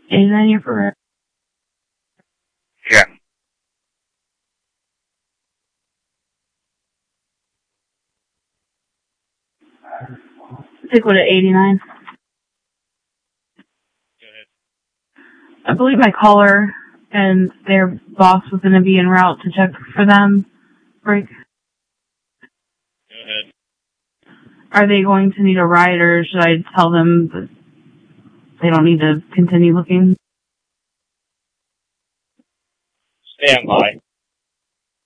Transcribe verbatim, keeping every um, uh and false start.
eighty-nine here for... Yeah. Stick with it, eighty-nine. Go ahead. I believe my caller and their boss was going to be en route to check for them. Break. Go ahead. Are they going to need a ride, or should I tell them that they don't need to continue looking? Stand by.